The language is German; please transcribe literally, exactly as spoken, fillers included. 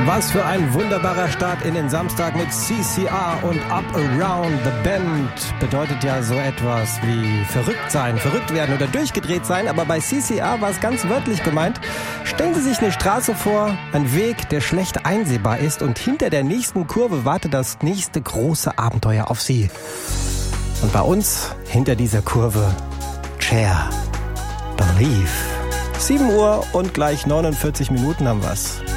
Was für ein wunderbarer Start in den Samstag mit C C R und Up Around the Bend. Bedeutet ja so etwas wie verrückt sein, verrückt werden oder durchgedreht sein. Aber bei C C R war es ganz wörtlich gemeint. Stellen Sie sich eine Straße vor, ein Weg, der schlecht einsehbar ist. Und hinter der nächsten Kurve wartet das nächste große Abenteuer auf Sie. Und bei uns, hinter dieser Kurve, Cher, Believe. sieben Uhr und gleich neunundvierzig Minuten haben wir's.